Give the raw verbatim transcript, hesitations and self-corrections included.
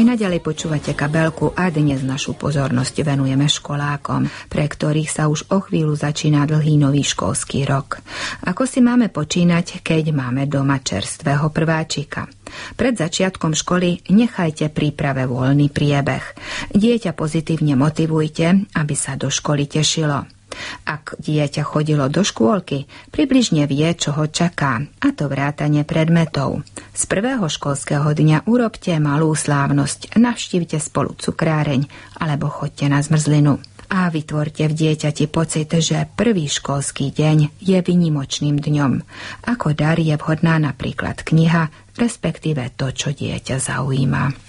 Naďalej počúvate Kabelku a dnes našu pozornosť venujeme školákom, pre ktorých sa už o chvíľu začína dlhý nový školský rok. Ako si máme počínať, keď máme doma čerstvého prváčika? Pred začiatkom školy nechajte príprave voľný priebeh. Dieťa pozitívne motivujte, aby sa do školy tešilo. Ak dieťa chodilo do škôlky, približne vie, čo ho čaká, a to vrátanie predmetov. Z prvého školského dňa urobte malú slávnosť, navštívte spolu cukráreň alebo choďte na zmrzlinu. A vytvorte v dieťati pocit, že prvý školský deň je výnimočným dňom. Ako dar je vhodná napríklad kniha, respektíve to, čo dieťa zaujíma.